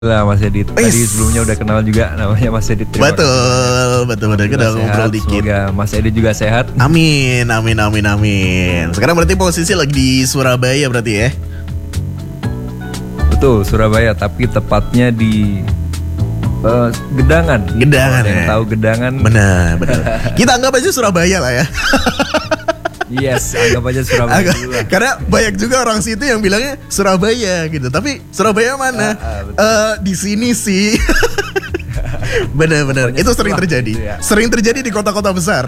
Lah Mas Edit. Tadi sebelumnya udah kenal juga, namanya Mas Edit. Betul. Kita ngobrol dikit. Semoga Mas Edit juga sehat. Amin. Sekarang berarti posisi lagi di Surabaya berarti ya? Betul, Surabaya, tapi tepatnya di Gedangan. Gedangan ya. Tahu Gedangan? Benar. Kita anggap aja Surabaya lah ya. Yes, anggap aja Surabaya dulu lah. Karena banyak juga orang situ yang bilangnya Surabaya gitu. Tapi Surabaya mana? Di sini sih. Benar. Itu sering terjadi. Gitu ya. Sering terjadi di kota-kota besar.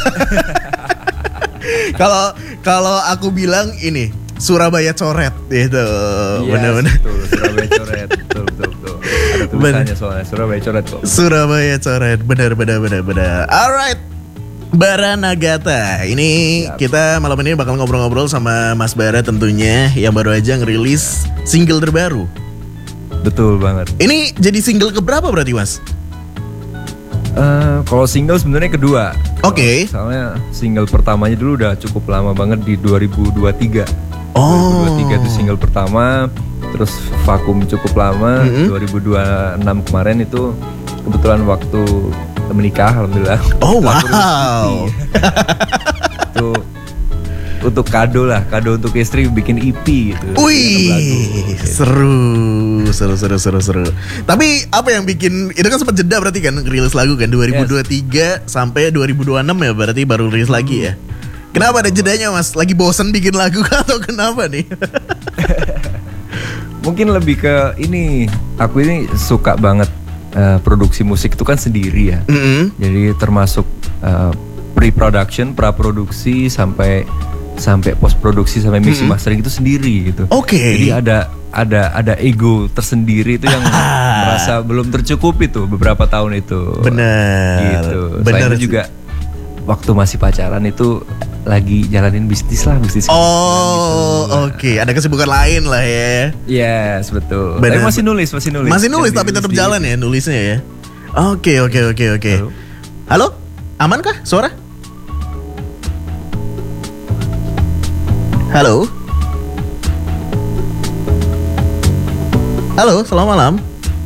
Kalau aku bilang ini Surabaya coret gitu. Benar. Surabaya coret. Betul. Ada tulisannya soalnya Surabaya coret kok. Surabaya coret. Benar. Alright. Bara Nagata. Ini kita malam ini bakal ngobrol-ngobrol sama Mas Bara tentunya, yang baru aja ngerilis single terbaru. Betul banget. Ini jadi single keberapa berarti, Mas? Kalau single sebenarnya kedua. Oke. Soalnya single pertamanya dulu udah cukup lama banget di 2023. 2023 itu single pertama, terus vakum cukup lama. 2026 kemarin itu kebetulan waktu menikah, alhamdulillah. Oh wow. Itu untuk kado untuk istri, bikin EP gitu. Wih, seru. Tapi apa yang bikin itu kan sempat jeda berarti kan rilis lagu kan 2023 sampai 2026 ya, berarti baru rilis lagi ya. Kenapa ada jedanya, Mas? Lagi bosen bikin lagu atau kenapa nih? Mungkin lebih ke ini, aku ini suka banget produksi musik itu kan sendiri ya. Jadi termasuk pre-production, praproduksi sampai post produksi sampai mixing mastering itu sendiri gitu. Oke. Jadi ada ego tersendiri itu yang merasa belum tercukupi tuh beberapa tahun itu. Benar. Gitu. Selain itu juga waktu masih pacaran itu lagi jalanin bisnis. Oh, oke. Ada kesibukan lain lah ya. Yes, betul. Bener. Tapi masih nulis tapi tetap jalan ya nulisnya ya. Oke. Halo? Aman kah suara? Halo? Halo, selamat malam.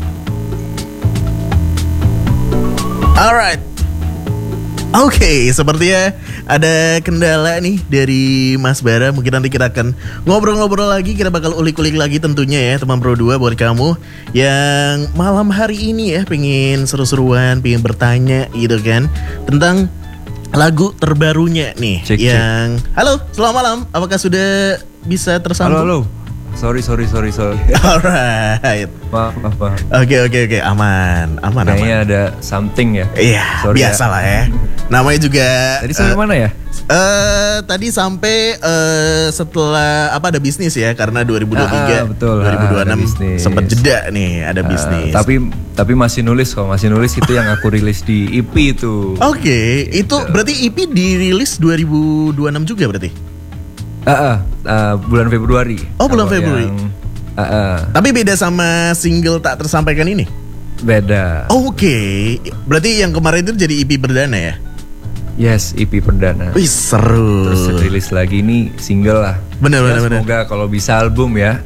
Alright. Oke, sepertinya ada kendala nih dari Mas Bara. Mungkin nanti kita akan ngobrol-ngobrol lagi. Kita bakal ulik-ulik lagi tentunya ya, teman Pro 2, buat kamu yang malam hari ini ya pengen seru-seruan, pengen bertanya gitu kan tentang lagu terbarunya nih. Cek. Halo, selamat malam. Apakah sudah bisa tersambung? Halo. Sorry. Alright. Maaf. Oke. Aman. Kayaknya ada something ya. Iya, biasa lah ya. Namanya juga. Tadi sampai mana ya? Tadi sampai setelah ada bisnis ya, karena 2023, betul, 2026 sempat jeda nih, ada bisnis. Tapi masih nulis itu yang aku rilis di EP itu. Oke, itu berarti EP dirilis 2026 juga berarti? Bulan Februari. Oh, bulan Februari. Tapi beda sama single Tak Tersampaikan ini? Beda. Oke. Berarti yang kemarin itu jadi EP perdana ya? Yes, EP perdana. Wih, seru. Terus rilis lagi ini single lah. Bener. Semoga kalau bisa album ya.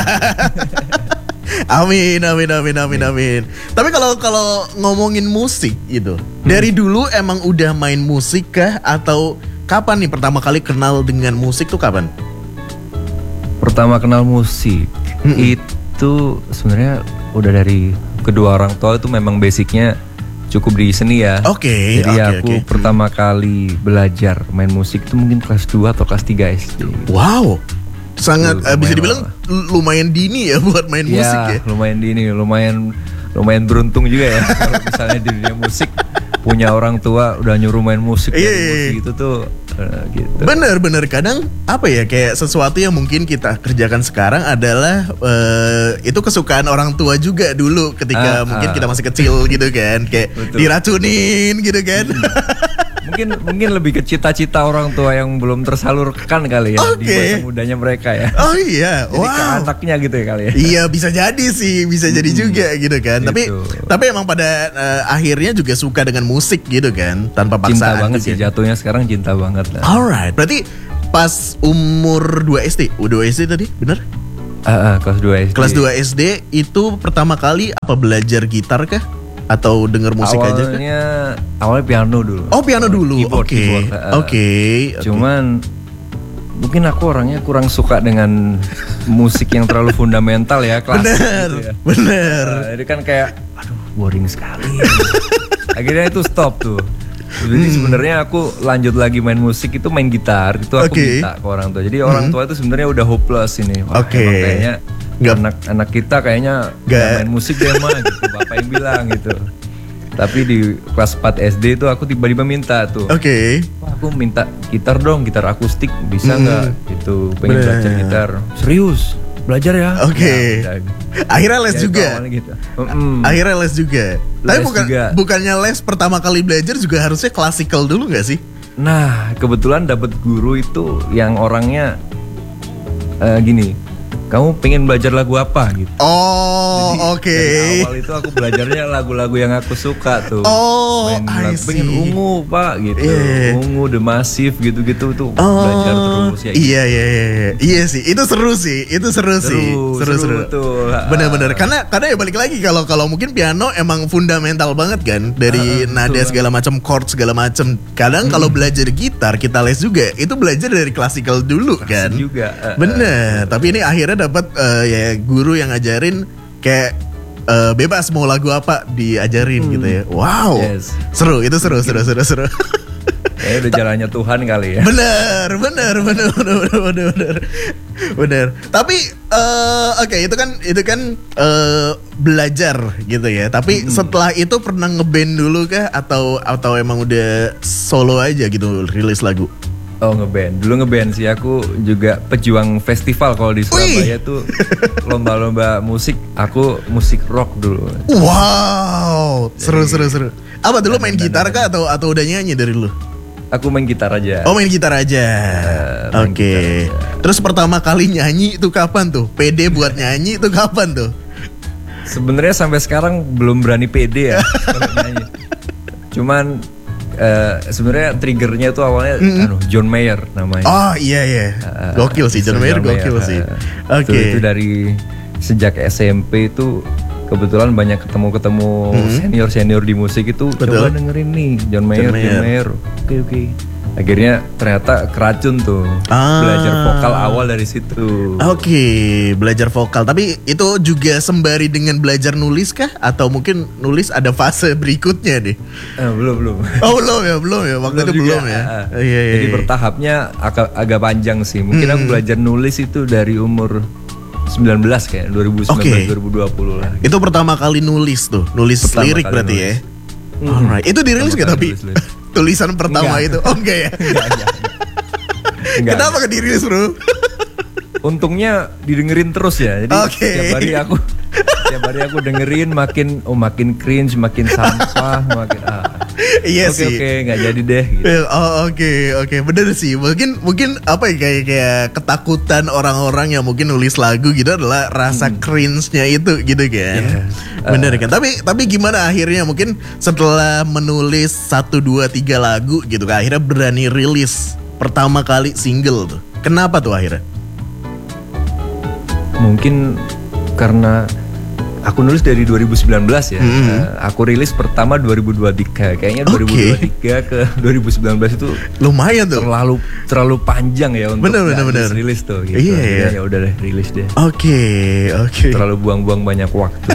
Amin. Tapi kalau ngomongin musik gitu, dari dulu emang udah main musik kah? Atau kapan nih pertama kali kenal dengan musik tuh kapan? Pertama kenal musik itu sebenarnya udah dari kedua orang tua, itu memang basicnya cukup di seni ya. Oke. Jadi aku pertama kali belajar main musik itu mungkin kelas 2 atau kelas 3 SD. Wow. Sangat bisa dibilang lumayan dini ya buat main musik ya. Lumayan dini, lumayan beruntung juga ya. Kalau misalnya di dunia musik punya orang tua udah nyuruh main musik, musik itu tuh gitu. Bener kadang kayak sesuatu yang mungkin kita kerjakan sekarang adalah itu kesukaan orang tua juga dulu ketika mungkin kita masih kecil gitu kan, kayak diracunin gitu kan. Mungkin lebih ke cita-cita orang tua yang belum tersalurkan kali ya di masa mudanya mereka ya. Oh iya, jadi ke anaknya gitu ya kali ya. Iya, bisa jadi sih, bisa jadi juga gitu kan. Tapi emang pada akhirnya juga suka dengan musik gitu kan, tanpa paksaan. Cinta banget sih jatuhnya sekarang, cinta banget lah. Alright, berarti pas umur 2 SD, 2 SD tadi, bener? Kelas 2 SD. Kelas 2 SD itu pertama kali apa belajar gitar kah? Atau denger musik aja kah? Awalnya piano dulu. Oh, piano dulu. Keyboard. Oke. Cuman mungkin aku orangnya kurang suka dengan musik yang terlalu fundamental ya, klasik gitu ya. Bener. Jadi kan kayak aduh boring sekali. Akhirnya itu stop tuh. Jadi sebenarnya aku lanjut lagi main musik itu main gitar. Itu aku minta ke orang tua. Jadi orang tua itu sebenarnya udah hopeless ini. Wah, emang kayaknya anak kita kayaknya gak main musik deh mah gitu. Bapak yang bilang gitu. Tapi di kelas 4 SD itu aku tiba-tiba minta tuh. Wah, aku minta gitar dong, gitar akustik bisa nggak? Gitu, pengen belajar gitar. Serius, belajar ya? Nah, akhirnya les juga. Gitu. Akhirnya les juga. Tapi bukannya les pertama kali belajar juga harusnya klasikal dulu nggak sih? Nah, kebetulan dapet guru itu yang orangnya gini. Kamu pengen belajar lagu apa gitu? Oh, oke. Dari awal itu aku belajarnya lagu-lagu yang aku suka tuh. Oh, pengen Ungu pak gitu, Ungu, The Massive gitu-gitu tuh belajar terus ya. Iya sih, itu seru sih. Seru. Bener-bener. Karena ya balik lagi kalau mungkin piano emang fundamental banget kan dari nada segala macam, chord segala macam. Kadang kalau belajar gitar kita les juga itu belajar dari klasikal dulu kan. Juga. Bener. Tapi ini akhirnya dapat ya guru yang ngajarin kayak bebas mau lagu apa diajarin gitu ya. Wow. Seru. Udah jalannya Tuhan kali ya. Bener. Tapi oke, itu kan belajar gitu ya. Tapi setelah itu pernah ngeband dulu kah atau emang udah solo aja gitu rilis lagu? Oh, dulu ngeband sih, aku juga pejuang festival kalau di Surabaya tuh lomba-lomba musik, aku musik rock dulu. Wow, seru. Apa dulu main gitar kah atau udah nyanyi dari dulu? Aku main gitar aja. Oh, main gitar aja. Oke. Terus pertama kali nyanyi itu kapan tuh? Pede buat nyanyi itu kapan tuh? Sebenarnya sampai sekarang belum berani pede ya nyanyi. Cuman sebenarnya triggernya tuh awalnya John Mayer namanya. Oh iya. Gokil sih John Mayer sih. Oke. Itu dari sejak SMP itu kebetulan banyak ketemu senior di musik itu. Betul. Coba dengerin nih John Mayer. Oke. Akhirnya ternyata keracun tuh. Belajar vokal awal dari situ. Oke, belajar vokal. Tapi itu juga sembari dengan belajar nulis kah? Atau mungkin nulis ada fase berikutnya nih? Belum. Oh belum ya. Waktu itu belum ya. Iya. Jadi bertahapnya agak panjang sih. Mungkin aku belajar nulis itu dari umur 19 kayak 2019-2020 lah. Itu pertama kali nulis tuh, lirik berarti ya. Alright. Itu dirilis gak tapi? Tulisan pertama itu. Oh enggak ya? Enggak. Kenapa gak dirilis bro? Untungnya didengerin terus ya. Jadi tiap hari aku dengerin makin cringe, makin sampah, makin Iya sih. Oke, nggak jadi deh. Gitu. Oke, bener sih. Mungkin apa ya kayak ketakutan orang-orang yang mungkin nulis lagu gitu adalah rasa cringe-nya itu gitu kan. Bener kan. Tapi gimana akhirnya mungkin setelah menulis 1, 2, 3 lagu gitu kan, akhirnya berani rilis pertama kali single tuh. Kenapa tuh akhirnya? Mungkin karena aku nulis dari 2019 ya. Aku rilis pertama 2023. Kayaknya 2023 ke 2019 itu lumayan tuh. Terlalu panjang ya untuk rilis tuh gitu. Iya. Ya udah deh rilis deh. Oke. Terlalu buang-buang banyak waktu.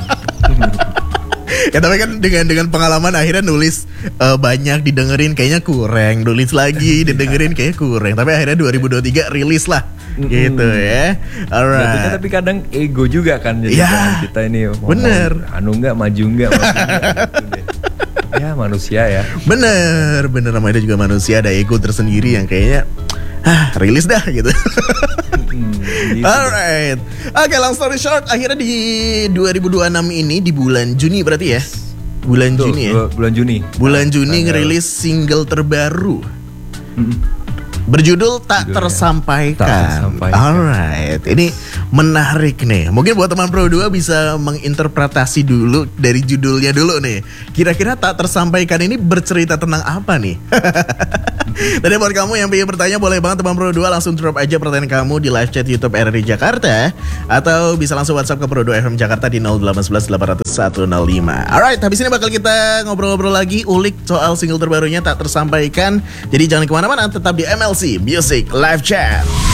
Ya tapi kan dengan pengalaman akhirnya nulis banyak didengerin kayaknya kurang, nulis lagi didengerin kayaknya kurang. Tapi akhirnya 2023 rilis lah. Gitu ya. Alright. Tapi kadang ego juga kan jadi kita ini bener. Maju enggak gitu deh. Ya manusia ya. Bener namanya juga manusia, ada ego tersendiri yang kayaknya rilis dah gitu. Gitu. Alright. Oke, long story short, akhirnya di 2026 ini di bulan Juni berarti ya. Bulan Juni ngerilis single terbaru. Berjudul Tak Tersampaikan. Alright. Ini menarik nih. Mungkin buat teman Pro 2 bisa menginterpretasi dulu dari judulnya dulu nih. Kira-kira tak tersampaikan ini bercerita tentang apa nih? Tadi buat kamu yang ingin bertanya, boleh banget teman Pro 2 langsung drop aja pertanyaan kamu di live chat YouTube RRI Jakarta, atau bisa langsung WhatsApp ke Pro 2 FM Jakarta di 0811 800 105. Alright, habis ini bakal kita ngobrol-ngobrol lagi, ulik soal single terbarunya tak tersampaikan. Jadi jangan kemana-mana, tetap di MLC Music Live Chat.